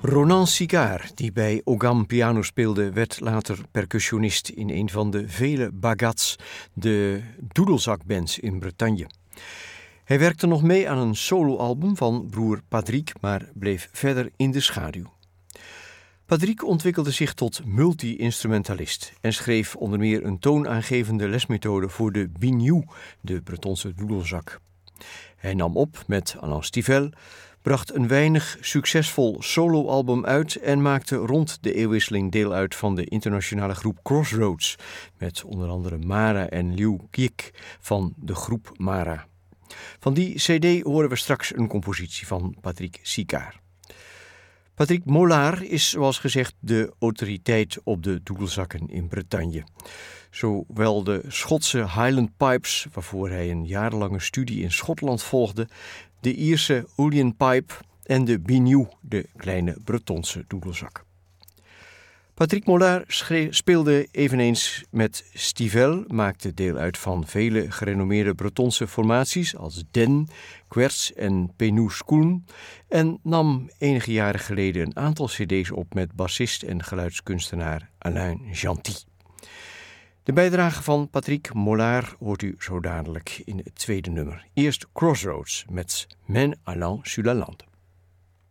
Ronan Sicard, die bij Ogham piano speelde, werd later percussionist in een van de vele bagats, de doedelzakbands in Bretagne. Hij werkte nog mee aan een soloalbum van broer Patrick, maar bleef verder in de schaduw. Patrick ontwikkelde zich tot multi-instrumentalist en schreef onder meer een toonaangevende lesmethode voor de biniou, de Bretonse doedelzak. Hij nam op met Alain Stivell, bracht een weinig succesvol soloalbum uit en maakte rond de eeuwwisseling deel uit van de internationale groep Crossroads, met onder andere Mara en Liu Qiek van de groep Mara. Van die cd horen we straks een compositie van Patrick Sicard. Patrick Mollard is, zoals gezegd, de autoriteit op de doedelzakken in Bretagne. Zowel de Schotse Highland Pipes, waarvoor hij een jarenlange studie in Schotland volgde, de Ierse Uilleann Pipe en de biniou, de kleine Bretonse doedelzak. Patrick Mollard speelde eveneens met Stivell, maakte deel uit van vele gerenommeerde Bretonse formaties als Den, Querts en Penous Koen en nam enige jaren geleden een aantal cd's op met bassist en geluidskunstenaar Alain Genty. De bijdrage van Patrick Mollard hoort u zo dadelijk in het tweede nummer. Eerst Crossroads met Men allant sur la lande.